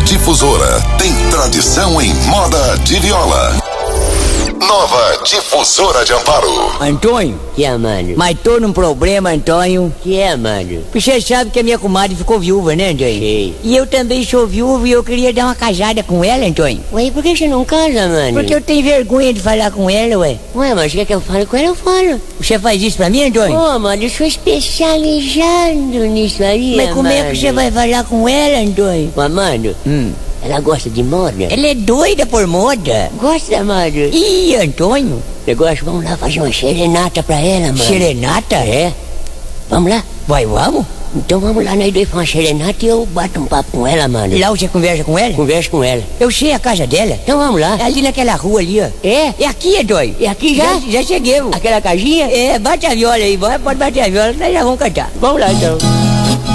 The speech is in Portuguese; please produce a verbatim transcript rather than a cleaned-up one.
Difusora tem tradição em moda de viola. Nova Difusora de Amparo. Antônio? Que é, mano? Mas tô num problema, Antônio. Que é, mano? Você sabe que a minha comadre ficou viúva, né, Antônio? Sei. E eu também sou viúvo e eu queria dar uma casada com ela, Antônio. Ué, por que você não casa, mano? Porque eu tenho vergonha de falar com ela, ué. Ué, mas quer que eu fale com ela, eu falo. Você faz isso pra mim, Antônio? Ô, mano, eu sou especializado nisso aí, Mas como mano. é que você vai falar com ela, Antônio? Ô, mano, Hum. ela gosta de moda? Ela é doida por moda. Gosta, mano? Ih, Antônio. Negócio, vamos lá fazer uma serenata pra ela, mano. Serenata? É. Vamos lá? Vai, vamos? Então vamos lá, nós dois pra uma serenata e eu bato um papo com ela, mano. Lá você conversa com ela? Conversa com ela. Eu sei a casa dela. Então vamos lá. É ali naquela rua ali, ó. É? É aqui, Antônio. É aqui já? Já, já cheguei. Aquela casinha? É, bate a viola aí, vai, pode bater a viola, nós já vamos cantar. Vamos lá, então.